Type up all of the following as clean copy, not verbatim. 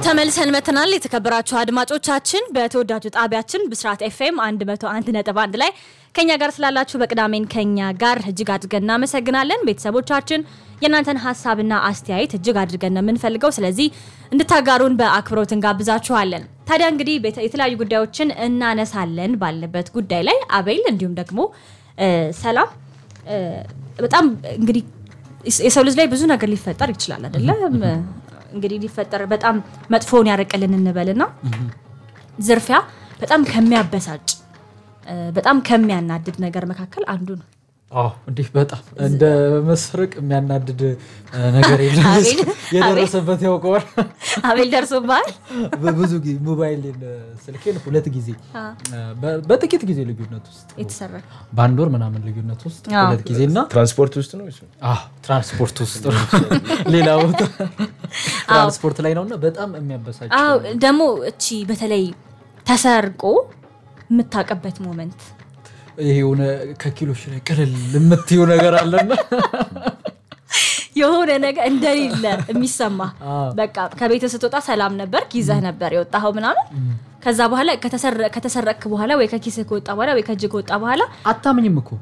ተመልሰን መተናል የተከበራችሁ አድማጮቻችን በተወዳጁ ጣቢያችን ብስራት ኤፍኤም 101.1 ላይ ከኛ ጋር ስላላችሁ በቅዳሜን ከኛ ጋር እጅግ አድርገን እናመሰግናለን ቤተሰቦቻችን የናንተን ሐሳብና አስተያየት እጅግ አድርገን እናምንፈልገው ስለዚህ እንድታጋሩን በአክብሮት እንጋብዛችኋለን ታዲያ እንግዲህ የተለያዩ ጉዳዮችን እናነሳለን ባለበት ጉዳይ ላይ አቤል እንዲሁም ደግሞ ሰላም በጣም እንግዲህ የሰው ልጅ ላይ ብዙ ነገር ሊፈጠር ይችላል አይደለ እንግዲህ ሊፈጠር በጣም መጥፎውን ያረቀልን እንበልና ዝርፊያ በጣም ከሚያበሳጭ በጣም ከሚያናድድ ነገር መካከል አንዱ ነው እንዴ በጣም እንደ መስረቅ የሚያናድድ ነገር የለም የደረሰበት ያውቀዋል አቤል ደርሶባል በብዙ ጊዜ ሞባይል ስልኬን ሁለት ጊዜ በጥቂት ጊዜ ልዩነት ውስጥ የተሰረቀ ባንዶር ምናምን ልዩነት ውስጥ ሁለት ጊዜና ትራንስፖርት ውስጥ ነው እሱ ትራንስፖርት ውስጥ ሌላው ትራንስፖርት ላይ ነውና በጣም የሚያበሳጭ ደሞ እቺ በተለይ ተሰርቆ የምታቀበት ሞመንት ይሄውነ ከኪሎሽ ላይ ቀለል ለምትዩ ነገር አለና የሆነ ነገር እንደሌለ የሚሰማ በቃ ከቤት ስትወጣ ሰላም ነበር ይዘህ ነበር የወጣው ምናምን ከዛ በኋላ ከተሰረክ በኋላ ወይ ከኪስህ ከወጣ በኋላ ወይ ከእጅህ ከወጣ በኋላ አታምኝም እኮ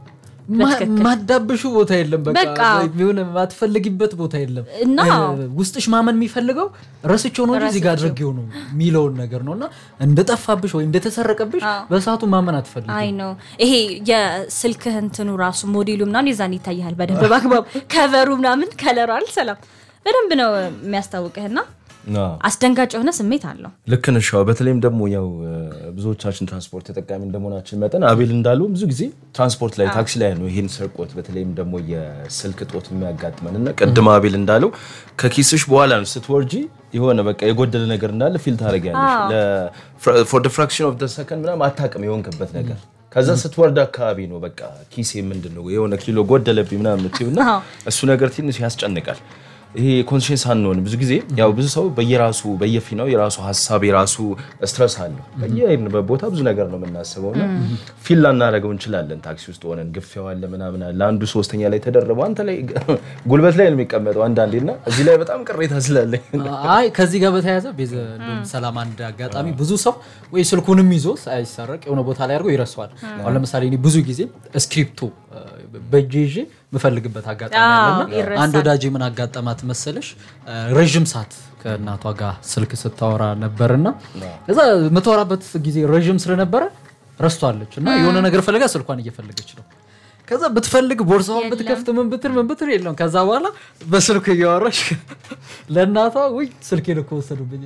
ማዳብሹ ቦታ የለም በቃ የሆነ ማትፈልጊበት ቦታ የለም እና ውስጥሽ ማመን የሚፈልገው ረስቸው ነው እንጂ እዚህ ጋር አድርጌው ነው ሚለው ነገር ነውና እንደጠፋብሽ ወይ እንደተሰረቀብሽ በሳቱ ማመን አትፈልጊ አይ ነው ይሄ የስልክህ እንትኑ ራሱ ሞዴሉ ምናምን ይዛን ይታያል በደንብ ባክባብ ከቨሩ ምናምን ከለሩ አይደል ሰላም በደንብ ነው የሚያስታውቅህና አስደንጋጭ የሆነ ስሜት አለው ልክ ነሽ በተለይም ደግሞ ያው ብዙዎቻችን ትራንስፖርት ተጠቃሚ እንደመሆናችን መጠን አቤል እንዳሉ ብዙ ጊዜ ትራንስፖርት ላይ ታክሲ ላይ ነው ይሄን ሰርቆት በተለይም ደግሞ የስልክ ጦት የሚያጋጥመንና ቀድማ አቤል እንዳለው ከኪስሽ በኋላ ነው ስትወርጂ የሆነ በቃ የጎደለ ነገር እንዳለ ፊል ታረጋለሽ for the fraction of the second ምናምን አታውቅም የሆንከበት ነገር ከዛ ስትወርድ አካባቢ ነው በቃ ኪሴ ምንድነው የሆነ ኪሎ ጎደለብኝ ምናምን ምትይውና እሱ ነገር ትንሽ ያስጨንቃል ይሄ ኮንሺየስ አንሆን ብዙ ጊዜ ያው ብዙ ሰው በየራሱ በየፊናው የራሱ ሐሳብ የራሱ ስትረስ አለው በየአይነት ቦታ ብዙ ነገር ነው የምናስበውና ፊል ላናረጋው እንችላለን ታክሲ ውስጥ ሆነን ግፍያው አለ ምናምን አለ አንዱ ሶስተኛ ላይ ተደረበው አንተ ላይ ጉልበት ላይ ነው የሚቀመጠው አንዳንዴና እዚህ ላይ በጣም ቅሬታ ስላለኝ አይ ከዚህ ጋር በተያያዘ ሰላም አንድ አጋጣሚ ብዙ ሰው ወይ ስልኩንም ይዞ ሳይሰረቅ የሆነ ቦታ ላይ አድርጎ ይረሳዋል አሁን ለምሳሌ እኔ ብዙ ጊዜ ስክሪፕቱ በጄጄ መፈልግበት አጋጣሚ አለና አንድ ወዳጄ ምን አጋጣማት መሰለሽ ረጅም ሰዓት ከእናቷ ጋር ስልክ ስታወራ ነበርና እዛ መተወራበት ጊዜ ረጅም ስለነበረ ረስቷለችና የሆነ ነገር ፈልጋ ስልኳን እየፈለገች ነው ከዛ ብትፈልግ ቦርሳውን ብትከፍት ምን ብትር የለም ከዛ በኋላ በስልኩ እያወራሽ ለእናቷ ወይ ስልኬን እኮ ወሰዱብኝ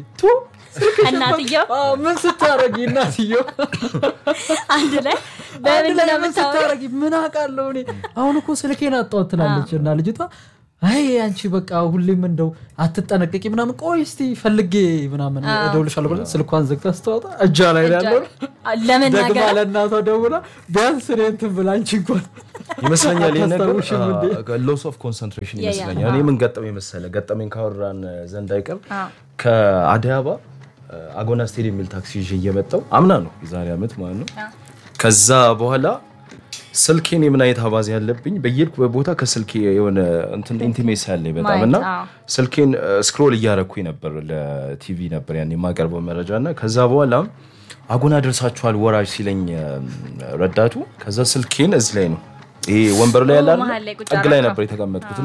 እናትየው ምን ስታረጊ እናትየው አንድ ላይ በምን ስታረጊ ምን አቃለው እኔ አሁን እኮ ስልኬን አጣው ትላለችና ልጅቷ አይ አንቺ በቃ ሁሌም እንደው አትጠነቀቂ ምናምን ቆይ እስቲ ፈልጌ ምናምን ደውልሻለሁ ብለ ስልኳን ዘግታ አስተዋጣ እጃ ላይ ያለው ለምን ነገር ለእናቷ ደውላ ቢያንስ እንትን ብላ አንቺ እንኳን ይመስለኛል የነገር loss of concentration ይመስለኛል እኔ ምን ገጠመኝ ካወራን ዘንድ አይቀር ከአዲያባ አጎና ስቴዲየም ሚል ታክሲ ይዤ እየመጣው አምና ነው የዛሬ አመት ማለት ነው ከዛ በኋላ ስልኬን የምን አይነት አባዝ ያለብኝ በየልኩ በቦታ ከስልኬ የሆነ እንትን ኢንቲሜሲ ያለኝ በጣምና ስልኬን ስክሮል እያረኩኝ ነበር ለቲቪ ነበር ያኔ ማቀርበው መረጃና ከዛ በኋላ አጎና ደርሳችኋል ወራጅ ሲለኝ ረዳቱ ከዛ ስልኬን እዚህ ላይ ነው ይሄ ወንበር ላይ ያላል ጥግ ላይ ነበር የተቀመጥኩትና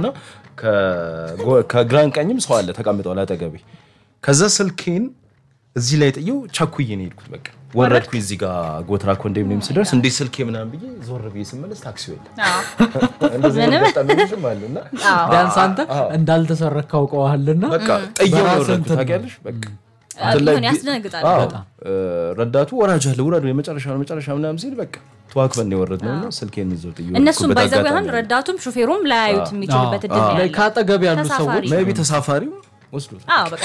ከግራን ቀኝም ሰው አለ ተቀምጧል አጠገቤ ከዛ ስልኬን እዚህ ላይ ጥየው ቻኩዬ ነው ሄድኩት በቃ ወረድኩኝ እዚህ ጋር ጎትራ ኮንዶሚኒየም ስደርስ እንዴ ስልኬ ምናምን ብዬ ዞር ብዬ ስመለስ ታክሲው የለም እንደዚህ በጣም ምንም አለና ቢያንስ አንተ እንዳልተሰረከው ቀዋልና በቃ ጥየው ወረድኩ ታውቂያለሽ በቃ አሁን ያስደነግጣል በጣም ረዳቱ ወራጅ አለ ወራዱ የመጨረሻ ምናምን ሲል በቃ ተዋክፈን የወረድነውና ስልኬን ይዘው ጥየው እነሱም ባይዘው ይሁን ረዳቱም ሾፌሩም ላያዩት የሚችልበት እድል ነው ካጠገብ ያሉ ሰዎች ሜቢ ተሳፋሪው ወስዱት በቃ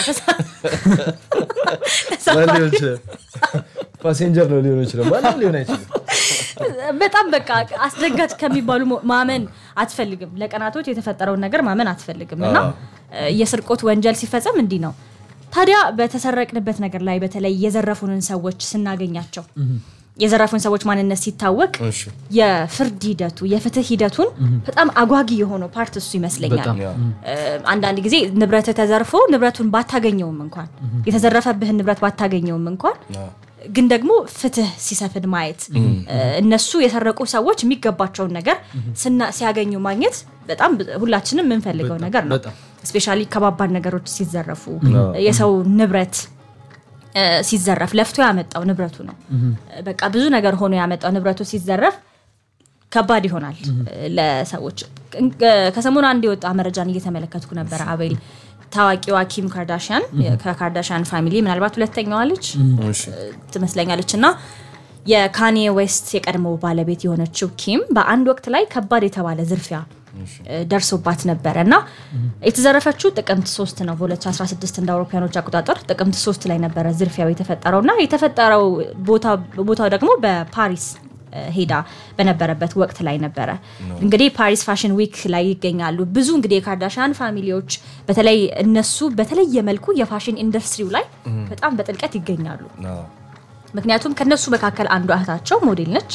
ተሳፋሪ ፓሴንጀር ነው ሊሆን ይችላል ማለት ሊሆን አይችልም በጣም በቃ አስደንጋጭ ከሚባሉ ማመን አትፈልግም ለቀናቶች የተፈጠረው ነገር ማመን አትፈልግምና የስርቆት ወንጀል ሲፈጸም እንዲ ነው ታዲያ በተሰረቅንበት ነገር ላይ በተለይ የዘረፉንን ሰዎች ስናገኛቸው የዘረፉን ሰዎች ማንነት ሲታወቅ የፍርድ ሂደቱ የፍትህ ሂደቱን በጣም አጓጊ የሆነው ፓርት እሱ ይመስለኛል አንዳንድ ጊዜ ንብረት ተዘርፎ ንብረቱን ባታገኘውም እንኳን የተዘረፈብህን ንብረት ባታገኘውም እንኳን ግን ደግሞ ፍትህ ሲሰፍን ማየት እነሱ የሰረቁ ሰዎች የሚገባቸውን ነገር ሲያገኙ ማግኘት በጣም ሁላችንም የምንፈልገው ነገር ነው ስፔሻሊ ከባባድ ነገሮች ሲዘረፉ የሰው ንብረት ሲዘረፍ ለፍቶ ያመጣው ንብረቱ ነው በቃ ብዙ ነገር ሆኖ ያመጣው ንብረቱ ሲዘረፍ ከባድ ይሆናል ለሰዎች ከሰሞኑ አንድ የወጣ መረጃን እየተመለከትኩ ነበር አቤል ታዋቂዋ ኪም ካርዳሽያን ከካርዳሽያን ፋሚሊ ምናልባት ሁለተኛዋ ልጅ ትመስለኛለችና የካኒ ዌስት የቀድሞ ባለቤት የሆነችው ኪም በአንድ ወቅት ላይ ከባድ የተባለ ዝርፊያ ደርሶባት ነበርና የተዘረፈችው ጥቅምት 3 ነው በ2016 እንደ አውሮፓውያኖች አቆጣጠር ጥቅምት 3 ላይ ነበር ዝርፊያው የተፈጠረውና የተፈጠረው ቦታው ደግሞ በፓሪስ ሄዳ በነበረበት ወቅት ላይ ነበር እንግዲህ ፓሪስ ፋሽን ዊክ ላይ ይገኛሉ ብዙ እንግዲህ የካርዳሽያን ፋሚሊዎች በተለይ እነሱ በተለየ መልኩ የፋሽን ኢንደስትሪው ላይ በጣም በጥልቀት ይገኛሉ ምክንያቱም ከነሱ መካከል አንዷ እህታቸው ሞዴል ነች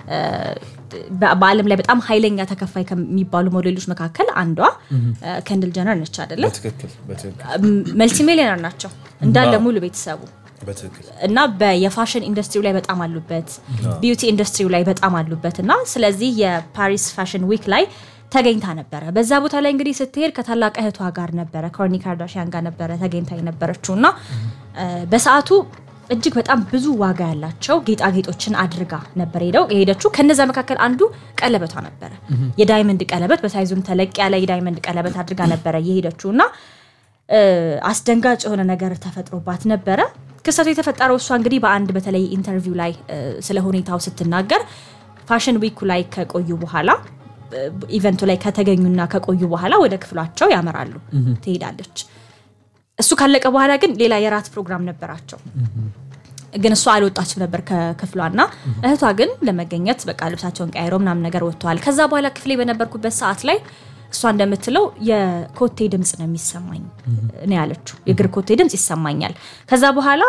በዓለም ላይ በጣም ኃይለኛ ተከፋይ ከሚባሉ ሞዴሎች መካከል አንዷ ከንድል ጀነር ነች አይደለ በትክክል መልቲ ሚሊዮነር ናቸው እንዳለ ሙሉ ቤተሰቡ እና በየፋሽን ኢንደስትሪው ላይ በጣም አሉበት ቢዩቲ ኢንደስትሪው ላይ በጣም አሉበትና ስለዚህ የፓሪስ ፋሽን ዊክ ላይ ተገኝታ ነበር በዛ ቦታ ላይ እንግዲህ ስትሄድ ከታላቅ እህቷ ጋር ነበር ኮርኒ ካርዳሽያን ጋር ነበር ተገኝታ የነበረችውና በሰዓቱ እጅግ በጣም ብዙ ዋጋ ያላቸው ጌጣጌጦችን አድርጋ ነበር ሄደችው ከነዛ መካከል አንዱ ቀለበቷ ነበር የዳይመንድ ቀለበት በሳይዙም ተለቅ ያለ የዳይመንድ ቀለበት አድርጋ ነበር የሄደችውና አስደንጋጭ የሆነ ነገር ተፈጥሮባት ነበር ክስተቱ የተፈጠረው እሷ እንግዲህ በአንድ በተለይ ኢንተርቪው ላይ ስለ ሁኔታው ስትናገር ፋሽን ዊክ ላይ ከቆዩ በኋላ ኢቨንቱ ላይ ከተገኙና ከቆዩ በኋላ ወደ ክፍላቸው ያመራሉ ትሄዳለች እሱ ካለቀ በኋላ ግን ሌላ የራት ፕሮግራም ነበራቸው ግን እሷ አልወጣችም ነበር ከክፍሏና እህቷ ግን ለመገኘት በቃ ልብሳቸውን ቀይረው ምናምን ነገር ወጥተዋል ከዛ በኋላ ክፍሌ በነበርኩበት ሰዓት ላይ እሷ እንደምትለው የኮቴ ድምጽ ነው የሚሰማኝ ነው ያለችው የግር ኮቴ ድምጽ ይሰማኛል ከዛ በኋላ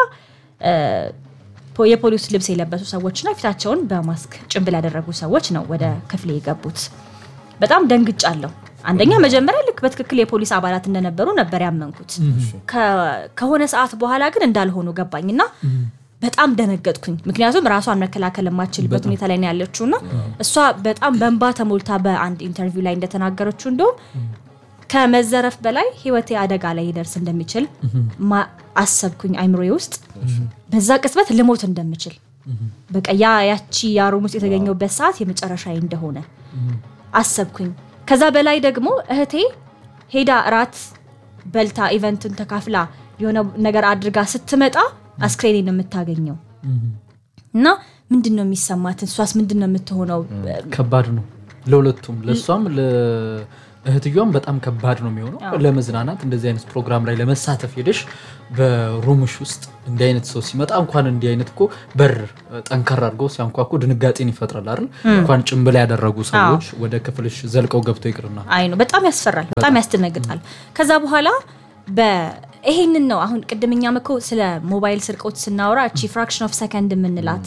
የፖሊስ ልብስ የለበሱ ሰዎችና ፊታቸውን በማስክ ጭንብል ያደረጉ ሰዎች ነው ወደ ክፍሌ የገቡት በጣም ደንግጫለሁ አንደኛ መጀመሪያ ልክ በትክክል የፖሊስ አባላት እንደነበሩ ነበር ያመንኩት ከሆነ ሰዓት በኋላ ግን እንዳልሆኑ ገባኝና በጣም ደነገጥኩኝ ምክንያቱም ራሷን መከላከል ማችልበት ሁኔታ ላይ ነው ያለችውና እሷ በጣም በእንባ ተሞልታ በአንድ ኢንተርቪው ላይ እንደተናገረችው እንደው ከመዘረፍ በላይ ህይወቴ አደጋ ላይ ይደርስ እንደሚችል አሰብኩኝ አይምሮዬ ውስጥ በዛ ቅጽበት ልሞት እንደምችል በቃ ያቺ ያሩም ውስጥ የተገኘውበት ሰዓት የመጨረሻዬ እንደሆነ አሰብኩኝ ከዛ በላይ ደግሞ እህቴ ሄዳ ራት በልታ ኢቨንቱን ተካፍላ የሆነ ነገር አድርጋ ስትመጣ አስክሬኔን የምታገኘው እና ምንድነው የሚሰማት እሷስ ምንድነው የምትሆነው ከባድ ነው ለሁለቱም ለሷም ለእህትዮም በጣም ከባድ ነው የሚሆነው ለመዝናናት እንደዚህ አይነት ፕሮግራም ላይ ለመሳተፍ ሄደሽ በሩምሽ ውስጥ እንዲህ አይነት ሰው ሲመጣ እንኳን እንዲህ አይነት እኮ በር ጠንከር አድርገው ሲያንኳኩ ድንጋጤን ይፈጥራል አይደል እንኳን ጭንብል ያደረጉ ሰዎች ወደ ክፍልሽ ዘልቀው ገብተው ይቅርና አይኑ በጣም ያስፈራል በጣም ያስደነግጣል ከዛ በኋላ ይሄንን ነው አሁን ቅድምኛ መኮ ስለ ሞባይል ስርቆት ስናወራ እቺ ፍራክሽን ኦፍ ሰከንድ ምንላት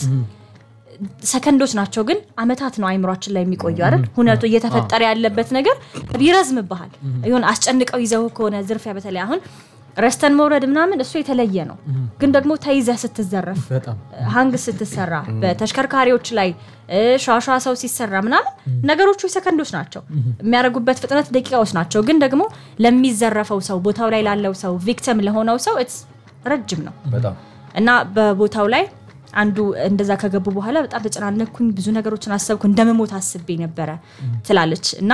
ሰከንዶች ናቸው ግን አመታት ነው አይምሮአችን ላይ የሚቆዩ አይደል ሁነቱ እየተፈጠረ ያለበት ነገር ይረዝምብሃል ይሁን አስጨንቀው ይዘው ከሆነ ዝርፊያ በተለይ አሁን ረስተን መውረድ ምናምን እሱ የተለየ ነው ግን ደግሞ ተይዘህ ስትዘረፍ ሃንግ ስትሰራ በተሽከርካሪዎች ላይ ሻሻ ሰው ሲሰራ ምናምን ነገሮቹ ሰከንዶች ናቸው የሚያረጉበት ፍጥነት ደቂቃዎች ናቸው ግን ደግሞ ለሚዘረፈው ሰው ቦታው ላይ ላለው ሰው ቪክቲም ለሆነው ሰው ረጅም ነው በጣም እና በቦታው ላይ አንዱ እንደዛ ከገቡ በኋላ በጣም ተጨናነኩኝ ብዙ ነገሮችን አሰብኩ እንደመሞት አስቤ ነበር ትላለች እና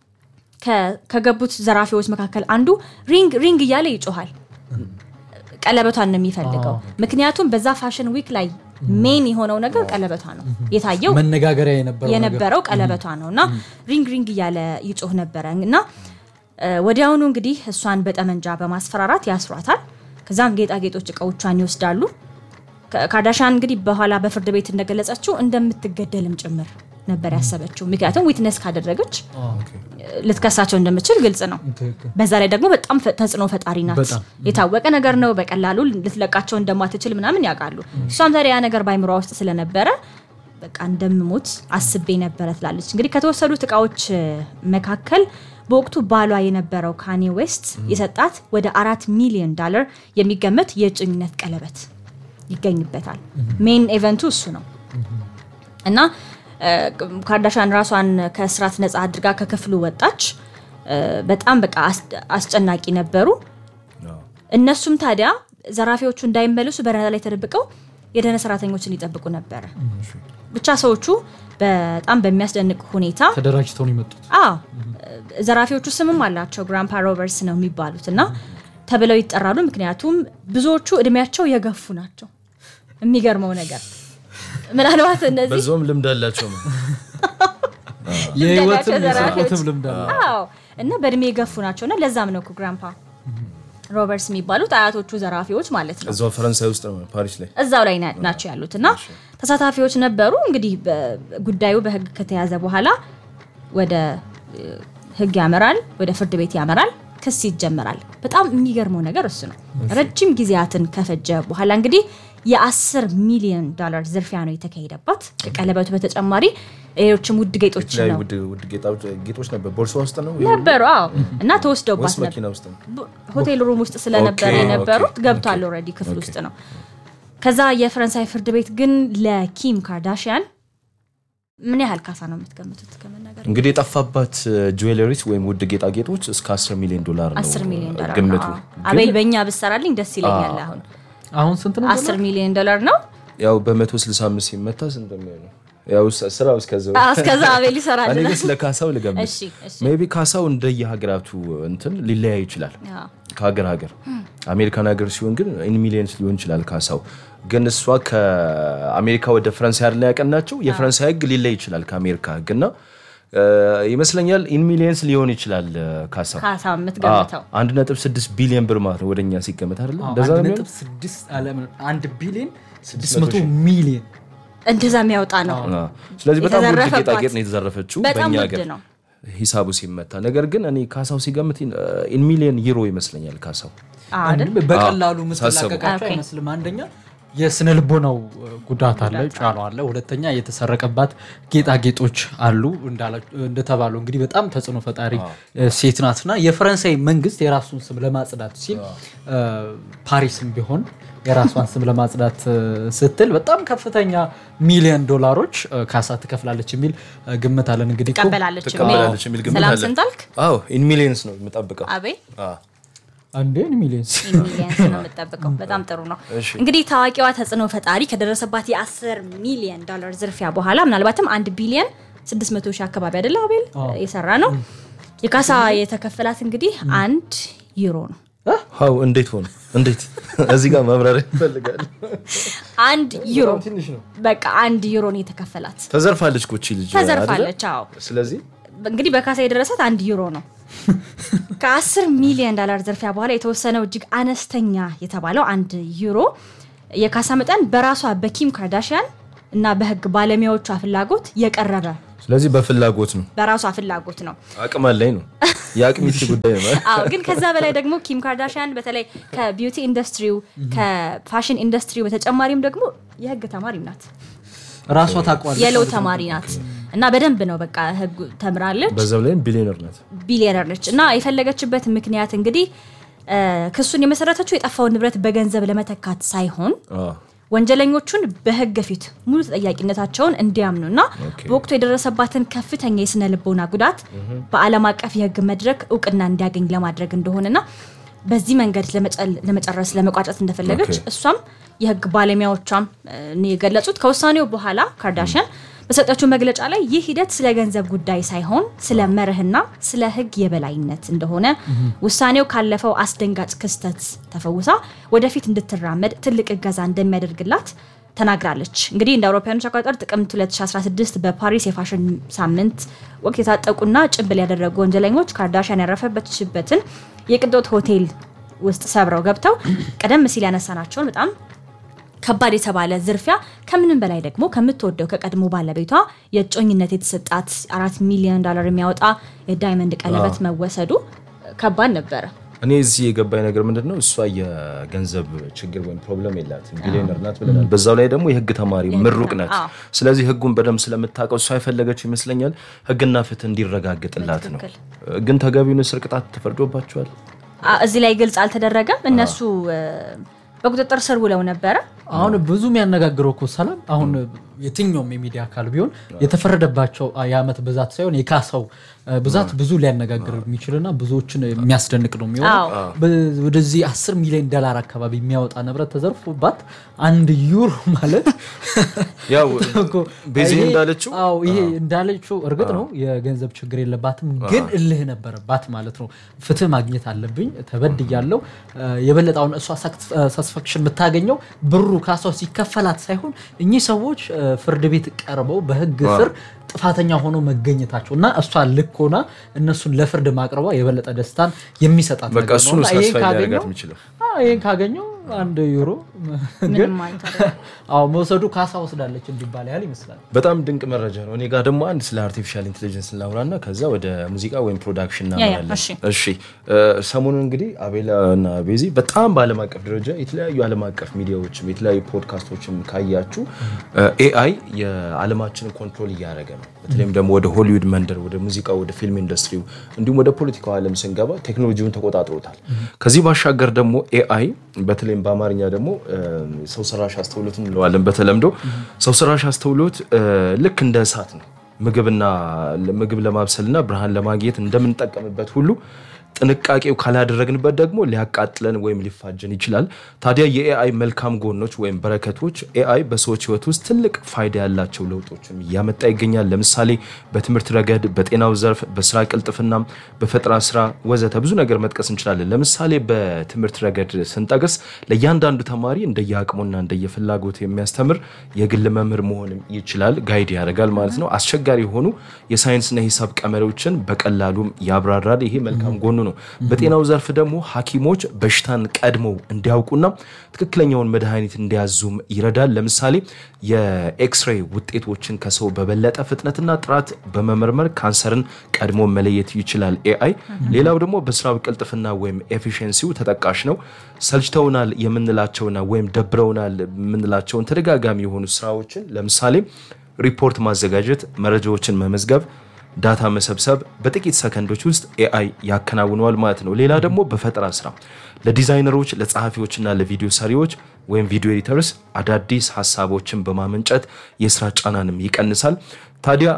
ከገቡት ዘራፊዎች መካከል አንዱ ሪንግ እያለ ይጮሃል ቀለበቷን ነው የሚፈልገው ምክንያቱም በዛ ፋሽን ዊክ ላይ ሜን የሆነው ነገር ቀለበቷ ነው የታየው መነጋገሪያ የነበረው ቀለበቷ ነውና ሪንግ እያለ ይጮህ ነበርና ወዲያውኑ እንግዲህ እሷን በጠመንጃ በማስፈራራት ያስሯታል ከዛም ጌጣጌጦች እቃዎቿን ይወስዳሉ ካርዳሽያን እንግዲህ በኋላ በፍርድ ቤት እንደገለጸችው እንደምትገደልም ጭምር ነበር ያሰበችው ምክንያቱም ዊትነስ ካደረገች ልትከሳቸው እንደምትችል ግልጽ ነው በዛ ላይ ደግሞ በጣም ተጽዕኖ ፈጣሪ ናት የታወቀ ነገር ነው በቀላሉ ልትለቃቸው እንደማትችል ምናምን ያውቃሉ እሷም ታዲያ ያ ነገር ባይምሯ ውስጥ ስለነበረ በቃ እንደምሞት አስቤ ነበር ትላለች እንግዲህ ከተወሰዱ ተቃዎች መካከል በወቅቱ ባሏ የነበረው ካኒ ዌስት የሰጣት ወደ $4 ሚሊዮን የሚገመት የጭኝነት ቀለበት ይገኝበታል ሜን ኢቨንቱ እሱ ነው እና ካርዳሻን ራሷን ከስራት ነፃ አድርጋ ከክፍሉ ወጣች በጣም በቃ አስጨናቂ ነበሩ እነሱም ታዲያ ዘራፊዎቹ እንዳይመለሱ በረዳ ላይ ተደብቀው የደህነ ሰራተኞችን ይጠብቁ ነበር ብቻ ሰዎቹ በጣም በሚያስደንቅ ሁኔታ ተደራጅተው ነው የመጡት ዘራፊዎቹ ስምም አላቸው ግራምፓ ሮቨርስ ነው የሚባሉትና ተብለው ይጠራሉ ምክንያቱም ብዙዎቹ እድሜያቸው የገፉ ናቸው የሚገርመው ነገር ምናልባት እነዚህ በዞም ልምድ አላቸው ነው የህይወትም የስራትም ልምድ አለ አዎ እና በእድሜ የገፉ ናቸውና ለዛም ነው ግራምፓ ሮቨርስ የሚባሉት አያቶቹ ዘራፊዎች ማለት ነው እዛው ፈረንሳይ ውስጥ ነው ፓሪስ ላይ እዛው ላይ ናቸው ያሉትና ተሳታፊዎች ነበሩ እንግዲህ ጉዳዩ በህግ ከተያዘ በኋላ ወደ ህግ ያመራል ወደ ፍርድ ቤት ያመራል ክስ ይጀምራል በጣም የሚገርመው ነገር እሱ ነው ረጅም ጊዜያትን ከፈጀ በኋላ እንግዲህ የ$10 ሚሊዮን ዝርፊያ ነው የተካሄደባት ቀለበቱ በተጨማሪ ሌሎችም ውድ ጌጦች ነው ውድ ጌጦች ነበር ቦርሳ ውስጥ ነው ነበሩ እና ተወስደውባት ነበር ሆቴል ሩም ውስጥ ስለነበር የነበሩት ገብቷል ኦሬዲ ክፍል ውስጥ ነው ከዛ የፈረንሳይ ፍርድ ቤት ግን ለኪም ካርዳሺያን ምን ያህል ካሳ ነው የምትገምቱት ከመናገር እንግዲህ የጠፋባት ጁዌለሪስ ወይም ውድ ጌጣጌጦች እስከ $10 ሚሊዮን ነው $10 ሚሊዮን ግምቱ አቤል በእኛ ብሰራልኝ ደስ ይለኛል አሁን ስንት ነው $10 ሚሊዮን ነው ያው በ165 ሲመታ ስንት ነው ያው ስራው እስከዛው አቤል ይሰራል እኔ ለካሳው ልገምት ሜቢ ካሳው እንደየሀገራቱ እንትን ሊለያይ ይችላል ከሀገር አሜሪካን ሀገር ሲሆን ግን ኢን ሚሊየንስ ሊሆን ይችላል ካሳው ግን እሷ ከአሜሪካ ወደ ፈረንሳይ አይደል ያቀናቸው የፈረንሳይ ህግ ሊለይ ይችላል ከአሜሪካ ህግና ይመስለኛል ኢን ሚሊየንስ ሊሆን ይችላል ካሳው የምትገምተው 1.6 ቢሊዮን ብር ማለት ነው ወደኛ ሲገመት አይደል እንደዛ ነው 1 ቢሊዮን 600 ሚሊዮን እንደዛ የሚያወጣ ነው ስለዚህ በጣም ውድ ጌጣጌጥ ነው የተዘረፈችው በእኛ ሀገር ሂሳቡ ሲመታ ነገር ግን እኔ ካሳው ሲገምት ኢን ሚሊዮን ዩሮ ይመስለኛል ካሳው አይደል በቀላሉ መተላቀቃቸው አይመስልም አንደኛ የስነ ልቦናው ጉዳት አለ ጫናው አለ ሁለተኛ የተሰረቀባት ጌጣጌጦች አሉ እንደተባለው እንግዲህ በጣም ተጽዕኖ ፈጣሪ ሴት ናትና የፈረንሳይ መንግስት የራሱን ስም ለማጽዳት ሲል ፓሪስም ቢሆን የራሷን ስም ለማጽዳት ስትል በጣም ከፍተኛ ሚሊዮን ዶላሮች ካሳ ትከፍላለች የሚል ግምት አለን እንግዲህ ተቀበላለች የሚል ግምት አለ ሰላም አዎ ኢን ሚሊየንስ ነው የምጠብቀው አቤ አንዴ ሚሊየንስ ነው የምጠብቀው በጣም ጥሩ ነው እንግዲህ ታዋቂዋ ተጽዕኖ ፈጣሪ ከደረሰባት የ$10 ሚሊዮን ዝርፊያ በኋላ ምናልባትም 1 ቢሊዮን 600 ሺህ አካባቢ አይደለ አቤል የሰራ ነው የካሳ የተከፈላት እንግዲህ 1 ዩሮ ነው ሃው እንዴት ሆነ እንዴት እዚህ ጋር ማብራሪያ ይፈልጋል 1 ዩሮ በቃ 1 ዩሮ ነው የተከፈላት ተዘርፋለች ኮቺ ልጅ ተዘርፋለች አዎ ስለዚህ እንግዲህ በካሳ የደረሰት 1 ዩሮ ነው ከ$10 ሚሊዮን ዝርፊያ በኋላ የተወሰነው እጅግ አነስተኛ የተባለው 1 ዩሮ የካሳ መጠን በራሷ በኪም ካርዳሺያን እና በህግ ባለሙያዎቿ ፍላጎት የቀረበ ስለዚህ በፍላጎት ነው በራሷ ፍላጎት ነው አቅም አለኝ ነው ያቅሚት ጉዳይ ነው አዎ ግን ከዛ በላይ ደግሞ ኪም ካርዳሺያን በተለይ ከቢዩቲ ኢንደስትሪው ከፋሽን ኢንደስትሪው በተጨማሪም ደግሞ የህግ ተማሪ ናት ራሷ ታቋለች የለው ተማሪ ናት እና በደንብ ነው በቃ ህግ ተምራለች በዛው ላይ ቢሊየነር ነች እና የፈለገችበት ምክንያት እንግዲህ ክሱን የመሰረተችው የጠፋውን ንብረት በገንዘብ ለመተካት ሳይሆን ወንጀለኞቹን በህግ ፊት ሙሉ ተጠያቂነታቸውን እንዲያምኑና በወቅቱ የደረሰባትን ከፍተኛ የስነ ልቦና ጉዳት በአለም አቀፍ የህግ መድረክ እውቅና እንዲያገኝ ለማድረግ እንደሆነና በዚህ መንገድ ለመጨረስ ለመቋጨት እንደፈለገች እሷም የህግ ባለሙያዎቿም የገለጹት ከውሳኔው በኋላ ካርዳሺያን በሰጠችው መግለጫ ላይ ይህ ሂደት ስለ ገንዘብ ጉዳይ ሳይሆን ስለ መርህና ስለ ህግ የበላይነት እንደሆነ ውሳኔው ካለፈው አስደንጋጭ ክስተት ተፈውሳ ወደፊት እንድትራመድ ትልቅ እገዛ እንደሚያደርግላት ተናግራለች እንግዲህ እንደ አውሮፓውያኖች አቆጣጠር ጥቅምት 2016 በፓሪስ የፋሽን ሳምንት ወቅት የታጠቁና ጭምብል ያደረጉ ወንጀለኞች ካርዳሺያን ከባድ የተባለ ዝርፊያ ከምንም በላይ ደግሞ ከምትወደው ከቀድሞ ባለቤቷ የጮኝነት የተሰጣት $4 ሚሊዮን የሚያወጣ የዳይመንድ ቀለበት መወሰዱ ከባድ ነበር እኔ እዚህ የገባኝ ነገር ምንድነው እሷ የገንዘብ ችግር ወይም ፕሮብለም የላትም ቢሊዮነር ናት ብለናል በዛው ላይ ደግሞ የህግ ተማሪ ምሩቅ ናት ስለዚህ ህጉን በደንብ ስለምታውቀው እሷ የፈለገችው ይመስለኛል ህግና ፍትህ እንዲረጋግጥላት ነው ግን ተገቢውን እስር ቅጣት ተፈርዶባቸዋል እዚህ ላይ ግልጽ አልተደረገም እነሱ በቁጥጥር ስር ውለው ነበር አሁን ብዙ የሚያነጋግረው እኮ ሰላም አሁን የትኛውም የሚዲያ አካል ቢሆን የተፈረደባቸው የአመት ብዛት ሳይሆን የካሳው ብዛት ብዙ ሊያነጋግር የሚችልና ብዙዎችን የሚያስደንቅ ነው የሚሆነው ወደዚህ $10 ሚሊዮን አካባቢ የሚያወጣ ንብረት ተዘርፎባት 1 ዩሮ ማለት ያው በዚህ እንዳለችው አው ይሄ እንዳለችው እርግጥ ነው የገንዘብ ችግር የለባትም ግን እልህ ነበረባት ማለት ነው ፍትህ ማግኘት አለብኝ ተበድያለሁ የበለጣውን እሷ ሳቲስፋክሽን የምታገኘው ብሩ ካሳው ሲከፈላት ሳይሆን እኚህ ሰዎች ፍርድ ቤት ቀርበው በህግ ስር ጥፋተኛ ሆኖ መገኘታቸውና እሷ ልኮና እነሱን ለፍርድ ማቅረቧ የበለጠ ደስታን የሚሰጣት በቃ እሱ ነው ሳስፋይዳርጋት የሚችለው ይሄን ካገኘው 1 ዩሮ ግን አው መውሰዱ ካሳ ወስዳለች እንዲባል ያህል ይመስላል በጣም ድንቅ መረጃ ነው እኔ ጋር ደግሞ አንድ ስለ አርቲፊሻል ኢንተለጀንስ ላውራና ከዛ ወደ ሙዚቃ ወይም ፕሮዳክሽን እናመራለን እሺ ሰሞኑን እንግዲህ አቤላና ቤዚ በጣም ባለም አቀፍ ደረጃ የተለያዩ ዓለም አቀፍ ሚዲያዎችም የተለያዩ ፖድካስቶችም ካያችሁ ኤአይ የዓለማችንን ኮንትሮል እያደረገ ነው በተለይም ደግሞ ወደ ሆሊውድ መንደር ወደ ሙዚቃ ወደ ፊልም ኢንደስትሪው እንዲሁም ወደ ፖለቲካው ዓለም ስንገባ ቴክኖሎጂውን ተቆጣጥሮታል ከዚህ ባሻገር ደግሞ ኤአይ በተለይም በአማርኛ ደግሞ ሰው ሰራሽ አስተውሎት እንለዋለን በተለምዶ ሰው ሰራሽ አስተውሎት ልክ እንደ እሳት ነው ምግብ ለማብሰልና ብርሃን ለማግኘት እንደምንጠቀምበት ሁሉ ጥንቃቄው ካላደረግንበት ደግሞ ሊያቃጥለን ወይም ሊፋጀን ይችላል ታዲያ የኤአይ መልካም ጎኖች ወይም በረከቶች ኤአይ በሰዎች ህይወት ውስጥ ትልቅ ፋይዳ ያላቸው ለውጦችን ያመጣ ይገኛል ለምሳሌ በትምህርት ረገድ በጤናው ዘርፍ በስራ ቅልጥፍና በፈጠራ ስራ ወዘተ ብዙ ነገር መጥቀስ እንችላለን ለምሳሌ በትምህርት ረገድ ስንጠቅስ ለእያንዳንዱ ተማሪ እንደየአቅሙና እንደየፍላጎቱ የሚያስተምር የግል መምህር መሆን ይችላል ጋይድ ያደርጋል ማለት ነው አስቸጋሪ የሆኑ የሳይንስና ሂሳብ ቀመሮችን በቀላሉም ያብራራል ይሄ መልካም ጎኑ ነው በጤናው ዘርፍ ደግሞ ሐኪሞች በሽታን ቀድመው እንዲያውቁና ትክክለኛውን መድኃኒት እንዲያዙም ይረዳል ለምሳሌ የኤክስሬይ ውጤቶችን ከሰው በበለጠ ፍጥነትና ጥራት በመመርመር ካንሰርን ቀድሞ መለየት ይችላል ኤአይ ሌላው ደግሞ በስራው ቅልጥፍና ወይም ኤፊሺየንሲው ተጠቃሽ ነው ሰልችተውናል የምንላቸውና ወይም ደብረውናል የምንላቸውን ተደጋጋሚ የሆኑ ስራዎችን ለምሳሌ ሪፖርት ማዘጋጀት መረጃዎችን መመዝገብ ዳታ መሰብሰብ በጥቂት ሰከንዶች ውስጥ ኤአይ ያከናውናል ማለት ነው ሌላ ደግሞ በፈጠራ ስራ ለዲዛይነሮች ለጸሐፊዎችና ለቪዲዮ ሰሪዎች ወይም ቪዲዮ ኤዲተርስ አዳዲስ ሐሳቦችን በማመንጨት የስራ ጫናንም ይቀንሳል ታዲያ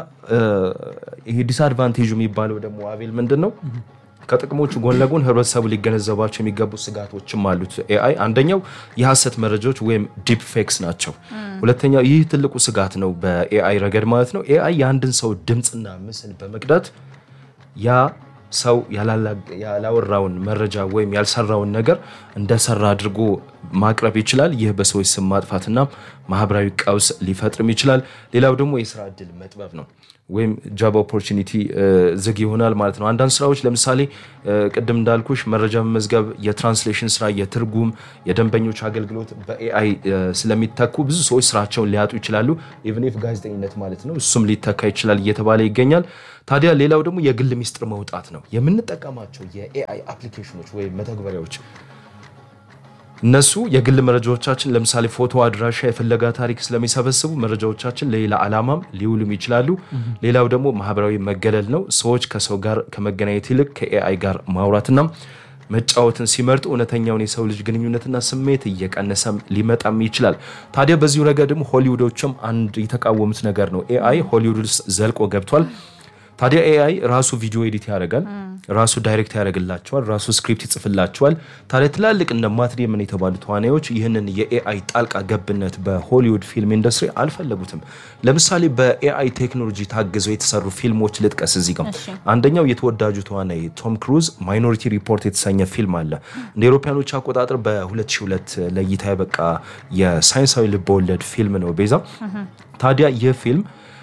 ይሄ ዲስአድቫንቴጅ የሚባለው ደግሞ አቤል ምንድነው ከጥቅሞቹ ጎን ለጎን ህብረተሰቡ ሊገነዘባቸው የሚገቡ ስጋቶችም አሉት ኤአይ አንደኛው የሐሰት መረጃዎች ወይም ዲፕ ፌክስ ናቸው ሁለተኛው ይህ ትልቁ ስጋት ነው በኤአይ ረገድ ማለት ነው ኤአይ የአንድን ሰው ድምጽና ምስል በመቅዳት ያ ሰው ያላወራውን መረጃ ወይም ያልሰራውን ነገር እንደሰራ አድርጎ ማቅረብ ይችላል ይህ በሰዎች ስም ማጥፋትና ማህበራዊ ቀውስ ሊፈጥርም ይችላል ሌላው ደግሞ የሥራ ዕድል መጥበብ ነው ወይም ጆብ ኦፖርቹኒቲ ዝግ ይሆናል ማለት ነው አንዳንድ ስራዎች ለምሳሌ ቅድም እንዳልኩሽ መረጃ መመዝገብ የትራንስሌሽን ስራ የትርጉም የደንበኞች አገልግሎት በኤአይ ስለሚተኩ ብዙ ሰዎች ስራቸውን ሊያጡ ይችላሉ ኢቭን ኢፍ ጋዜጠኝነት ማለት ነው እሱም ሊተካ ይችላል እየተባለ ይገኛል ታዲያ ሌላው ደግሞ የግል ሚስጥር መውጣት ነው የምንጠቀማቸው የኤአይ አፕሊኬሽኖች ወይ መተግበሪያዎች እነሱ የግል መረጃዎቻችን ለምሳሌ ፎቶ አድራሻ የፈለጋ ታሪክ ስለሚሰበስቡ መረጃዎቻችን ለሌላ ዓላማም ሊውሉም ይችላሉ ሌላው ደግሞ ማህበራዊ መገለል ነው ሰዎች ከሰው ጋር ከመገናኘት ይልቅ ከኤአይ ጋር ማውራትና መጫወትን ሲመርጡ እውነተኛውን የሰው ልጅ ግንኙነትና ስሜት እየቀነሰም ሊመጣም ይችላል ታዲያ በዚሁ ረገድም ሆሊውዶችም አንድ የተቃወሙት ነገር ነው ኤአይ ሆሊውድ ውስጥ ዘልቆ ገብቷል ታዲያ ኤአይ ራሱ ቪዲዮ ኤዲት ያደርጋል ራሱ ዳይሬክት ያደርግላቸዋል ራሱ ስክሪፕት ይጽፍላቸዋል ታዲያ ትላልቅ እንደ ማት ዴመን የተባሉ ተዋናዮች ይህንን የኤአይ ጣልቃ ገብነት በሆሊውድ ፊልም ኢንደስትሪ አልፈለጉትም ለምሳሌ በኤአይ ቴክኖሎጂ ታግዘው የተሰሩ ፊልሞች ልጥቀስ እዚህ ጋር አንደኛው የተወዳጁ ተዋናይ ቶም ክሩዝ ማይኖሪቲ ሪፖርት የተሰኘ ፊልም አለ እንደ አውሮፓውያኖች አቆጣጠር በ2002 ለእይታ የበቃ የሳይንሳዊ ልቦለድ ፊልም ነው ቤዛ ታዲያ ይህ ፊልም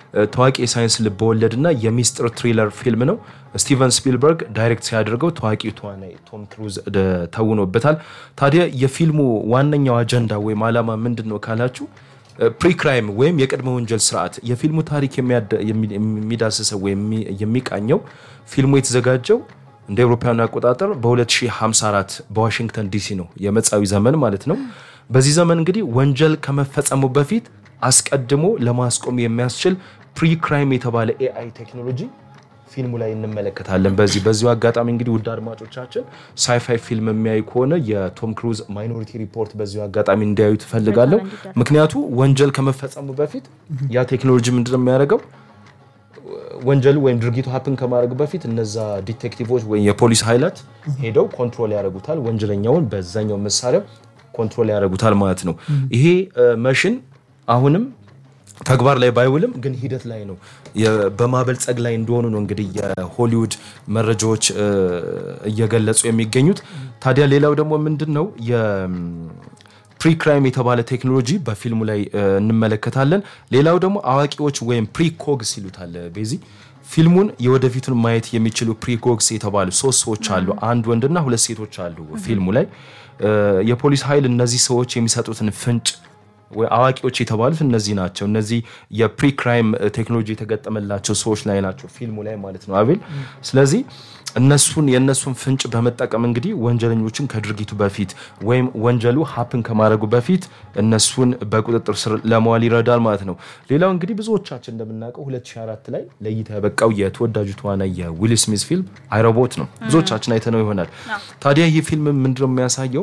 ታዋቂ የሳይንስ ልብ ወለድና የሚስጥር ትሪለር ፊልም ነው። ስቲቨን ስፒልበርግ ዳይሬክት ሲያደርገው ታዋቂው ተዋናይ ቶም ክሩዝ ተውኖበታል። ታዲያ የፊልሙ ዋነኛው አጀንዳ ወይም ዓላማ ምንድነው ካላችሁ ፕሪክራይም ወይም የቅድመ ወንጀል ስርዓት የፊልሙ ታሪክ የሚዳስሰው ወይም የሚቃኘው ፊልሙ የተዘጋጀው እንደ አውሮፓውያን አቆጣጠር በ2054 በዋሽንግተን ዲሲ ነው የመጻዊ ዘመን ማለት ነው። በዚህ ዘመን እንግዲህ ወንጀል ከመፈጸሙ በፊት አስቀድሞ ለማስቆም የሚያስችል ፕሪክራይም የተባለ AI ቴክኖሎጂ ፊልሙ ላይ እንመለከታለን። በዚሁ አጋጣሚ እንግዲህ ውድ አድማጮቻችን ሳይፋይ ፊልም የሚያዩ ከሆነ የቶም ክሩዝ ማይኖሪቲ ሪፖርት በዚሁ አጋጣሚ እንዲያዩ ትፈልጋለሁ። ምክንያቱም ወንጀል ከመፈጸሙ በፊት ያ ቴክኖሎጂ ምንድነው የሚያደርገው ወንጀሉ ወይም ድርጊቱ ሀፕን ከማድረግ በፊት እነዛ ዲቴክቲቮች ወይ የፖሊስ ኃይላት ሄደው ኮንትሮል ያደርጉታል ወንጀለኛውን በዛኛው መሳሪያ ኮንትሮል ያደርጉታል ማለት ነው። ይሄ ማሽን አሁንም ተግባር ላይ ባይውልም ግን ሂደት ላይ ነው በማበልጸግ ላይ እንደሆኑ ነው እንግዲህ የሆሊውድ መረጃዎች እየገለጹ የሚገኙት። ታዲያ ሌላው ደግሞ ምንድነው ፕሪክራይም የተባለ ቴክኖሎጂ በፊልሙ ላይ እንመለከታለን። ሌላው ደግሞ አዋቂዎች ወይም ፕሪኮግስ ይሉታል በዚህ ፊልሙን የወደፊቱን ማየት የሚችሉ ፕሪኮግስ የተባሉ 3 ሰዎች አሉ። አንድ ወንድና 2 ሴቶች አሉ ፊልሙ ላይ። የፖሊስ ኃይል እነዚህ ሰዎች የሚሰጡትን ፍንጭ ወይ አዋቂዎች የተባሉት እነዚህ ናቸው። እነዚህ የፕሪክራይም ቴክኖሎጂ የተገጠመላቸው ሰዎች ላይ ናቸው ፊልሙ ላይ ማለት ነው አቤል። ስለዚህ የነሱን ፍንጭ በመጠቀም እንግዲህ ወንጀለኞችን ከድርጊቱ በፊት ወይም ወንጀሉ ሀፕን ከማድረጉ በፊት እነሱን በቁጥጥር ስር ለማዋል ይረዳል ማለት ነው። ሌላው እንግዲህ ብዙዎቻችን እንደምናውቀው 2004 ላይ ለእይታ ያበቃው የተወዳጁ ተዋናይ የዊል ስሚዝ ፊልም አይሮቦት ነው። ብዙዎቻችን አይተነው ይሆናል። ታዲያ ይህ ፊልም ምንድነው የሚያሳየው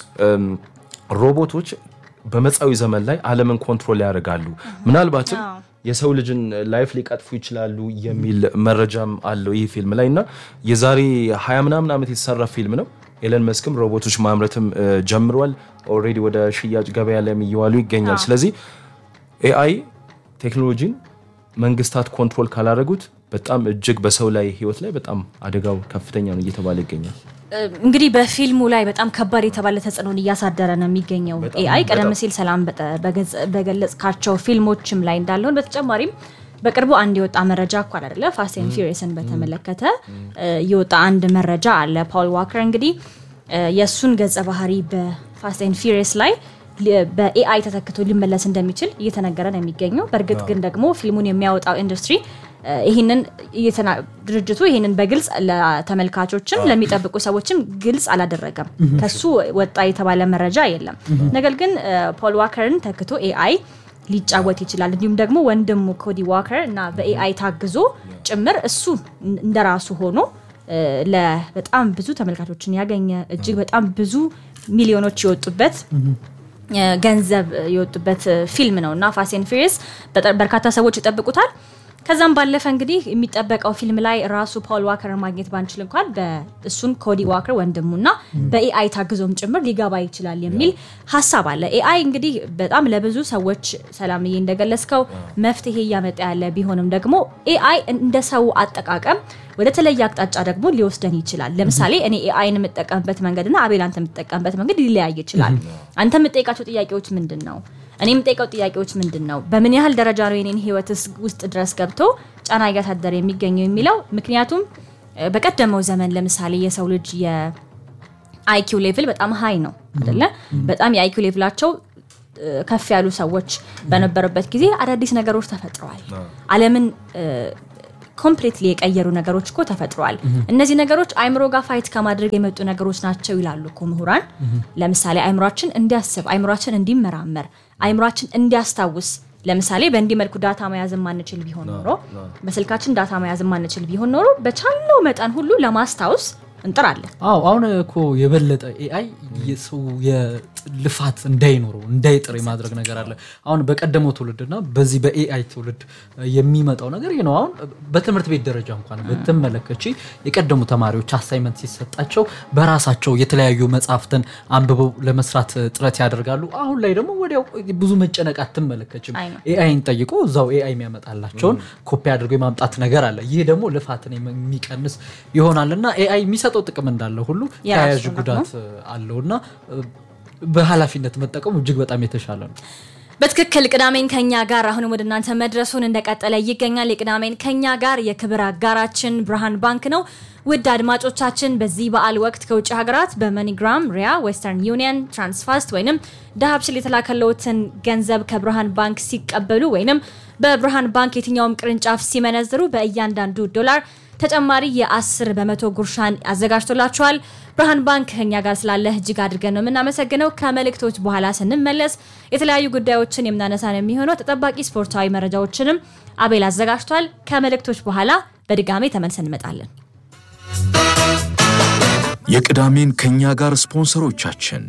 ሮቦቶች በመጻዊ ዘመን ላይ ዓለምን ኮንትሮል ያደርጋሉ። ምናልባትም የሰው ልጅን ላይፍ ሊቀጥፉ ይችላሉ የሚል መረጃም አለው ይህ ፊልም ላይና የዛሬ 20 ምናምን ዓመት የተሰራ ፊልም ነው። ኤለን መስክም ሮቦቶች ማምረትም ጀምሯል። ኦሬዲ ወደ ሽያጭ ገበያ ላይ እየዋሉ ይገኛል። ስለዚህ AI ቴክኖሎጂን መንግስታት ኮንትሮል ካላደረጉት በጣም እጅግ በሰው ላይ ህይወት ላይ በጣም አደጋው ከፍተኛ ነው እየተባለ ይገኛል። እንግዲህ በፊልሙ ላይ በጣም ከባድ የተባለ ተጽዕኖን እያሳደረ ነው የሚገኘው AI ቀደም ሲል ሰላም በገለጽካቸው ፊልሞችም ላይ እንዳልሆነ በተጨማሪም በቅርቡ አንድ የወጣ መረጃ አቋል አይደለ ፋስት ኤንድ ፊውሪየስን በተመለከተ የወጣ አንድ መረጃ አለ። ፖል ዋከር እንግዲህ የሱን ገጸ ባህሪ በፋስት ኤንድ ፊውሪየስ ላይ በAI ተተክቶ ሊመለስ እንደሚችል እየተነገረ ነው የሚገኘው። በርግጥ ግን ደግሞ ፊልሙን የሚያወጣው ኢንደስትሪ ይሄንን ድርጅቱ ይሄንን በግልጽ ለተመልካቾችም ለሚጠብቁ ሰዎችም ግልጽ አላደረገም። ከሱ ወጣ የተባለ መረጃ የለም። ነገር ግን ፖል ዋከርን ተክቶ AI ሊጫወት ይችላል። እንዲሁም ደግሞ ወንድሙ ኮዲ ዋከር እና በAI ታግዞ ጭምር እሱ እንደራሱ ሆኖ ለበጣም ብዙ ተመልካቾችን ያገኘ እጅግ በጣም ብዙ ሚሊዮኖች ይወጡበት ገንዘብ ይወጡበት ፊልም ነውና ፋስት ኤንድ ፊውሪየስ በርካታ ሰዎች ይጠብቁታል። ከዛም ባለፈ እንግዲህ የሚጠበቀው ፊልም ላይ ራሱ ፖል ዋከር ማግኘት ባንችል እንኳን በእሱን ኮዲ ዋከር ወንድሙና በAI ታግዞም ጭምር ሊገባ ይችላል የሚል ሐሳብ አለ። AI እንግዲህ በጣም ለብዙ ሰዎች ሰላምዬ እንደገለጽከው መፍትሄ ያመጣ ያለ ቢሆንም ደግሞ AI እንደ ሰው አጠቃቀም ወደ ተለየ አቅጣጫ ደግሞ ሊወስደን ይችላል። ለምሳሌ እኔ AIን የምጠቀምበት መንገድና አቤል አንተ የምትጠቀምበት መንገድ ሊለያይ ይችላል። አንተ የምትጠይቃቸው ጥያቄዎች ምንድነው? እኔ የምጠይቀው ጥያቄዎች ምንድነው? በምን ያህል ደረጃ ነው የኔን ህይወት ውስጥ ድረስ ገብቶ ጫና ያሳደረ የሚገኘው የሚለው ምክንያቱም በቀደመው ዘመን ለምሳሌ የሰው ልጅ የIQ ሌቭል በጣም ሃይ ነው አይደለ? በጣም የIQ ሌቭላቸው ከፍ ያሉ ሰዎች በነበረበት ጊዜ አዳዲስ ነገሮች ተፈጥረዋል። ዓለምን ኮምፕሊትሊ የቀየሩ ነገሮች እኮ ተፈጥረዋል። እነዚህ ነገሮች አይምሮ ጋር ፋይት ከማድረግ የመጡ ነገሮች ናቸው ይላሉ እኮ ምሁራን። ለምሳሌ አይምሮአችን እንዲያስብ፣ አይምሮአችን እንዲመራመር፣ አይምሮአችን እንዲያስታውስ ለምሳሌ በእንዲ መልኩ ዳታ መያዝ ማንችል ቢሆን ኖሮ በስልካችን ዳታ መያዝ ማንችል ቢሆን ኖሮ በቻለው መጠን ሁሉ ለማስታወስ እንጥራለን። አሁን እኮ የበለጠ AI የሰው የልፋት እንዳይኖረው እንዳይጥር የማድረግ ነገር አለ። አሁን በቀደመው ትውልድና በዚህ በAI ትውልድ የሚመጣው ነገር ነው። አሁን በትምህርት ቤት ደረጃ እንኳን በተመለከተ የቀደሙ ተማሪዎች አሳይመንት ሲሰጣቸው በራሳቸው የተለያዩ መጻፍትን አንብበው ለመስራት ጥረት ያደርጋሉ። አሁን ላይ ደግሞ ወዲያው ብዙ መጨነቃት ተመለከችም AIን ጠይቆ እዛው AI የሚያመጣላቸውን ኮፒ አድርጎ የማምጣት ነገር አለ። ይሄ ደግሞ ልፋትን የሚቀንስ ይሆናልና AI የሚሰጠው ጥቅም እንዳለ ሁሉ ያያዥ ጉዳት አለውና በኃላፊነት መጠቀም እጅግ በጣም የተሻለ ነው። በትክክል ቅዳሜን ከኛ ጋር አሁንም ወደ እናንተ መድረሱን እንደቀጠለ ይገኛል። የቅዳሜን ከኛ ጋር የክብር አጋራችን ብርሃን ባንክ ነው። ውድ አድማጮቻችን በዚህ በዓል ወቅት ከውጭ ሀገራት በመኒግራም፣ ሪያ፣ ዌስተርን ዩኒየን፣ ትራንስፋስት ወይንም ዳሃብሽል የተላከለውትን ገንዘብ ከብርሃን ባንክ ሲቀበሉ ወይንም በብርሃን ባንክ የትኛውም ቅርንጫፍ ሲመነዝሩ በእያንዳንዱ ዶላር ተጨማሪ የ10 በመቶ ጉርሻን አዘጋጅቶላችኋል። ብርሃን ባንክ ከኛ ጋር ስላለ እጅግ አድርገን ነው የምናመሰግነው። ከመልእክቶች በኋላ ስንመለስ የተለያዩ ጉዳዮችን የምናነሳ ነው የሚሆነው። ተጠባቂ ስፖርታዊ መረጃዎችንም አቤል አዘጋጅቷል። ከመልእክቶች በኋላ በድጋሜ ተመልሰን እንመጣለን። የቅዳሜን ከኛ ጋር ስፖንሰሮቻችን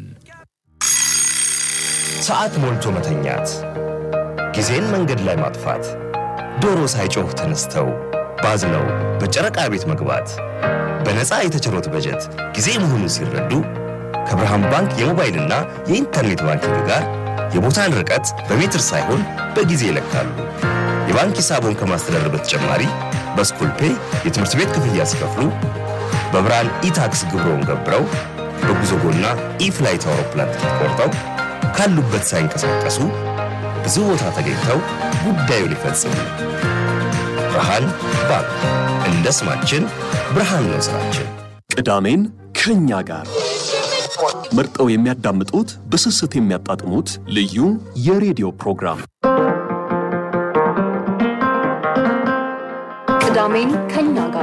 ሰዓት ሞልቶ መተኛት፣ ጊዜን መንገድ ላይ ማጥፋት፣ ዶሮ ሳይጮህ ተነስተው ባዝነው በጨረቃ ቤት መግባት፣ በነፃ የተቸሮት በጀት ጊዜ መሆኑን ሲረዱ ከብርሃን ባንክ የሞባይልና የኢንተርኔት ባንኪንግ ጋር የቦታን ርቀት በሜትር ሳይሆን በጊዜ ይለካሉ። የባንክ ሂሳቦን ከማስተዳደር በተጨማሪ በስኩል ፔይ የትምህርት ቤት ክፍያ ሲከፍሉ፣ በብርሃን ኢታክስ ግብሮን ገብረው፣ በጉዞጎና ኢፍላይት አውሮፕላን ትኬት ቆርጠው ካሉበት ሳይንቀሳቀሱ ብዙ ቦታ ተገኝተው ጉዳዩ ሊፈጽሙ። ብርሃን ባንክ እንደ ስማችን ብርሃን ነው ስራችን። ቅዳሜን ከኛ ጋር መርጠው የሚያዳምጡት በስስት የሚያጣጥሙት ልዩ የሬዲዮ ፕሮግራም ቅዳሜን ከኛ ጋር